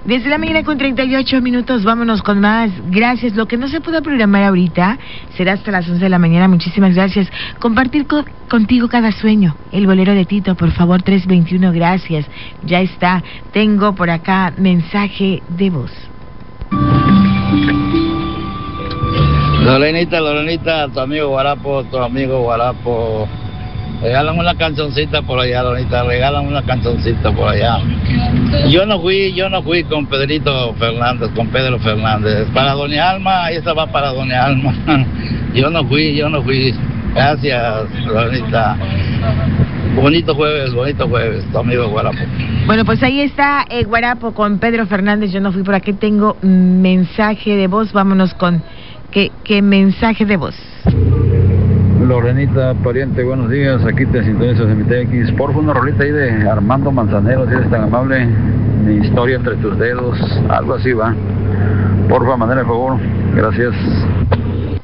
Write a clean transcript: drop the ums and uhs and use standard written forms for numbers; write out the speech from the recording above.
Desde la mañana con 38 minutos, vámonos con más. Gracias. Lo que no se pudo programar ahorita será hasta las 11 de la mañana. Muchísimas gracias. Compartir contigo cada sueño. El bolero de Tito, por favor, 321, gracias. Ya está. Tengo por acá mensaje de voz. Lorenita, tu amigo Guarapo. Regalan una cancioncita por allá, Lorenita, regalan una cancioncita por allá. Yo no fui con Pedro Fernández. Para Doña Alma, esa va para Doña Alma. Yo no fui. Gracias, Lorenita. Bonito jueves, tu amigo Guarapo. Bueno, pues ahí está Guarapo con Pedro Fernández. Yo no fui por aquí. Tengo mensaje de voz. Vámonos con ¿qué mensaje de voz? Lorenita, pariente, buenos días. Aquí te sintonizo de mi TX. Porfa, una rolita ahí de Armando Manzanero, si eres tan amable. Mi historia entre tus dedos, algo así va. Porfa, mandale el favor. Gracias.